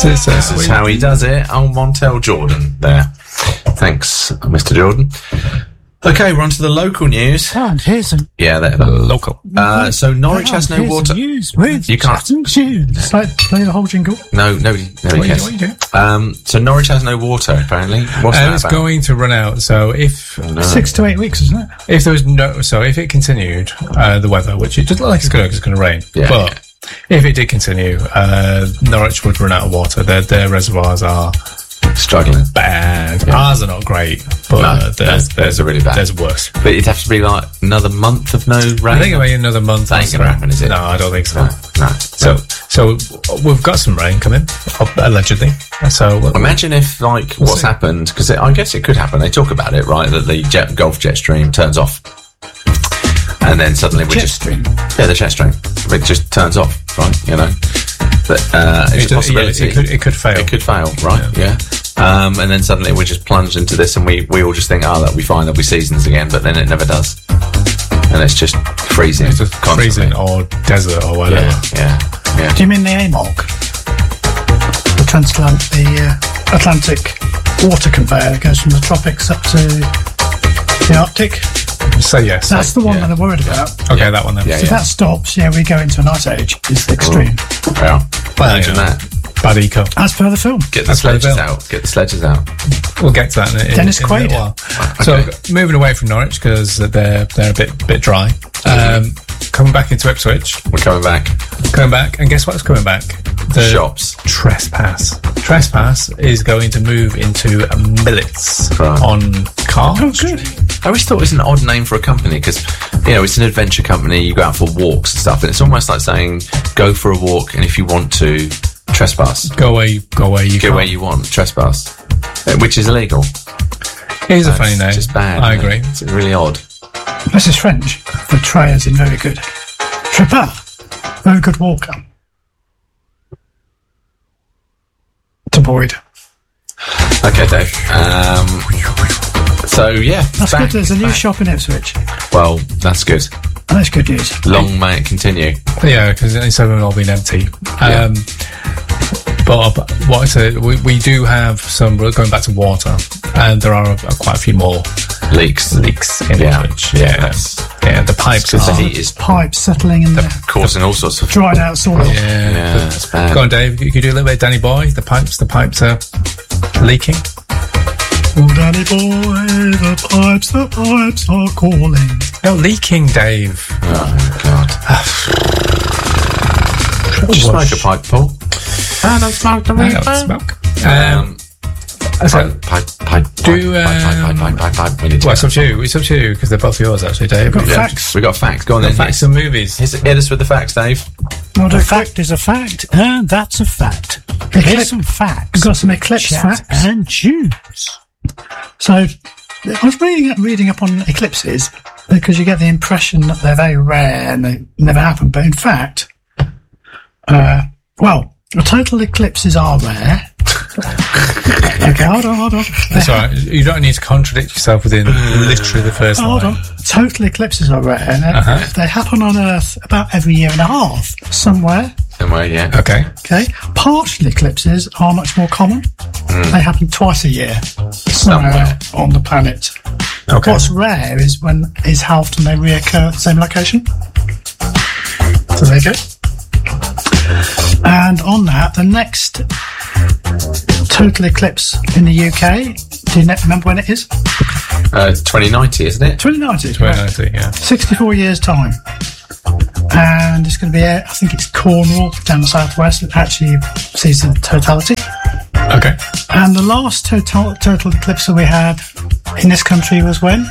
This is how he does it. Oh, Montel Jordan there. Thanks, Mr. Jordan. Okay, we're on to the local news. And here's some... Yeah, they're local. So Norwich has no water. News with You can't. It's like play the whole jingle. No, nobody cares. What are you doing? So Norwich has no water, apparently. What's that It's about? going to run out. So if 6 to 8 weeks, isn't it? if there was if it continued, the weather, which it doesn't look like it's going to rain, Yeah, but if it did continue, Norwich would run out of water. Their reservoirs are Struggling. bad. Ours are not great, but No, theirs are really bad. There's worse. But it'd have to be like another month of no rain. I think it'll be another month. That ain't going to happen, is it? No, I don't think so. No. So we've got some rain coming, allegedly. So Imagine if, like, what's happened, because I guess it could happen. They talk about it, right? That the Gulf jet stream turns off. And then suddenly we Jet just... stream. Yeah, the jet stream. It just turns off, right? You know? But it's a possibility. it could fail. It could fail, right? Yeah. And then suddenly we just plunge into this and we all just think, that'll be fine, there'll be seasons again, but then it never does. And it's just freezing. It's just constantly. freezing or desert or whatever. Yeah. Do you mean the AMOG? The Atlantic water conveyor that goes from the tropics up to the Arctic? So yes. That's the one that I'm worried about. Okay, that one then. Yeah, If that stops, we go into an ice age. It's the extreme. Yeah. Well, Imagine that. Bad eco. As per the film. Get the That's what sledges they out. Get the sledges out. We'll get to that in Dennis a Quaid. little while. So moving away from Norwich because they're a bit dry. Coming back into Ipswich. We're coming back. And guess what's coming back? The Shops. Trespass. Trespass is going to move into millets Right. on cars. Oh, good. I always thought it was an odd name for a company because, it's an adventure company. You go out for walks and stuff, and it's almost like saying, go for a walk, and if you want to, trespass. Go where you Go can. where you want, trespass. Which is illegal. It is a funny name. It's just bad. I isn't agree. it? It's really odd. This is French for try as in very good. Trepard. Very good walker. To Boyd. Okay, Dave. So, yeah. That's good. There's a new shop in Ipswich. Well, that's good. And that's good news. Long may it continue. Yeah, because instead of them all being empty. But what I said, we do have some, going back to water, and there are quite a few more Leaks. in Yeah. Ipswich. Yeah. The pipes Because the are... heat is Pipes settling in there. causing all sorts of... Dried out soil. Yeah, it's bad. Go on, Dave. You could do a little bit of Danny Boy. The pipes are leaking. Oh, Danny boy, the pipes are calling. No, leaking, Dave. Oh, God. Just smoke a pipe, Paul. I don't smoke the I don't smoke. Pipe. We need to Well, it's up to you. It's up to you because they're both yours, actually, Dave. Got facts. We got facts. Go on then. Facts and movies. Hit us with the facts, Dave. Not A fact is a fact, and that's a fact. Here's some facts. We've got some eclipse Chat facts. and choose. So, I was reading up on eclipses because you get the impression that they're very rare and they never happen. But in fact, total eclipses are rare. Okay, hold on. That's all right. You don't need to contradict yourself within literally the first Hold line. on. Total eclipses are rare. And they happen on Earth about every year and a half, somewhere. Somewhere, yeah. Okay. Okay. Partial eclipses are much more common. They happen twice a year, somewhere on the planet. Okay. What's rare is how often they reoccur at the same location. So there you go. And on that, the next total eclipse in the UK, do you remember when it is? 2090, isn't it? 2090. 2090, yeah. 64 years' time. And it's going to be, I think it's Cornwall, down the southwest, that actually sees the totality. Okay. And the last total eclipse that we had in this country was when?